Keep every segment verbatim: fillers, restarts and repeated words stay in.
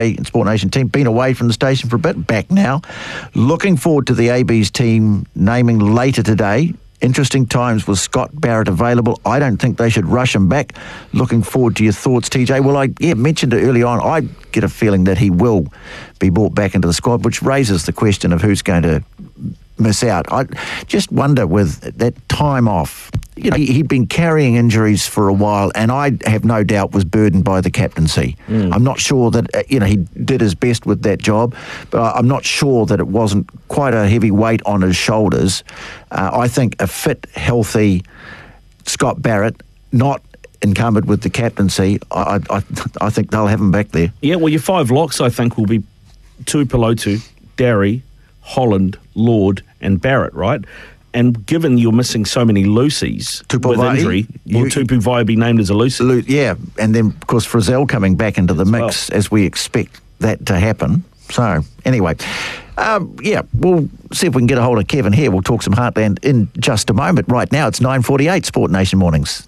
Sport Nation team, been away from the station for a bit, back now. Looking forward to the A B's team naming later today. Interesting times with Scott Barrett available. I don't think they should rush him back. Looking forward to your thoughts, T J. Well, I yeah, mentioned it early on. I get a feeling that he will be brought back into the squad, which raises the question of who's going to miss out. I just wonder with that time off, you know, he'd been carrying injuries for a while, and I have no doubt was burdened by the captaincy. Mm. I'm not sure that, you know, he did his best with that job, but I'm not sure that it wasn't quite a heavy weight on his shoulders. Uh, I think a fit, healthy Scott Barrett, not encumbered with the captaincy, I, I, I think they'll have him back there. Yeah, well, your five locks, I think, will be Tuipulotu, Darry, Holland, Lord, and Barrett, right? And given you're missing so many loosies Tupu with Vai, injury, will Tupu Vai be named as a loosie? Lo- yeah, and then, of course, Frizzell coming back into the mix well. as we expect that to happen. So, anyway, um, yeah, we'll see if we can get a hold of Kevin here. We'll talk some Heartland in just a moment. Right now, it's nine forty-eight, Sport Nation Mornings.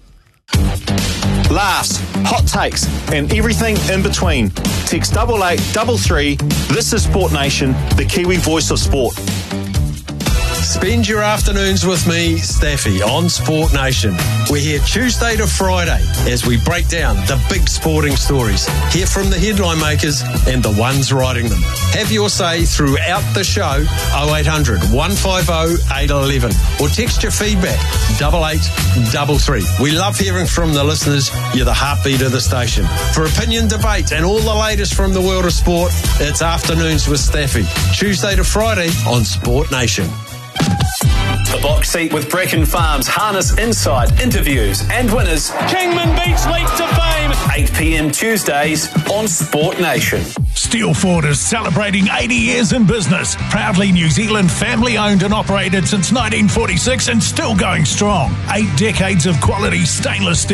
Laughs, hot takes, and everything in between. Text double eight double three. This is Sport Nation, the Kiwi voice of sport. Spend your afternoons with me, Staffy, on Sport Nation. We're here Tuesday to Friday as we break down the big sporting stories. Hear from the headline makers and the ones writing them. Have your say throughout the show, oh eight hundred, one five oh, eight one one, or text your feedback, double eight double three. We love hearing from the listeners. You're the heartbeat of the station. For opinion, debate, and all the latest from the world of sport, it's Afternoons with Staffy, Tuesday to Friday on Sport Nation. The Box Seat with Brecken Farms Harness Insight, interviews and winners. Kingman beats Leap to fame. eight p.m. Tuesdays on Sport Nation. Steelford is celebrating eighty years in business. Proudly New Zealand family owned and operated since nineteen forty-six and still going strong. Eight decades of quality stainless steel